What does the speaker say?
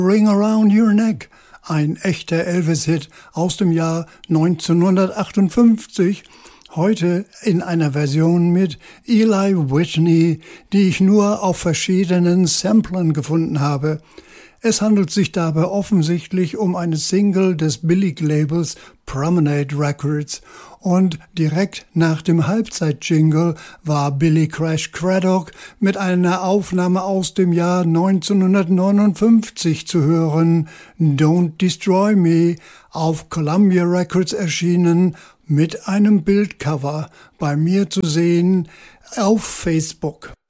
Ring Around Your Neck, ein echter Elvis-Hit aus dem Jahr 1958, heute in einer Version mit Eli Whitney, die ich nur auf verschiedenen Samplern gefunden habe. Es handelt sich dabei offensichtlich um eine Single des Billig-Labels Promenade Records und direkt nach dem Halbzeit-Jingle war Billy Crash Craddock mit einer Aufnahme aus dem Jahr 1959 zu hören, Don't Destroy Me, auf Columbia Records erschienen, mit einem Bildcover, bei mir zu sehen auf Facebook.